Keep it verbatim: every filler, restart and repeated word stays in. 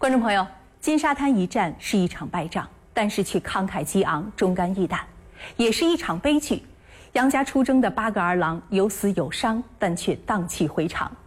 观众朋友，金沙滩一战是一场败仗，但是却慷慨激昂、忠肝义胆，也是一场悲剧。杨家出征的八个儿郎有死有伤，但却荡气回肠。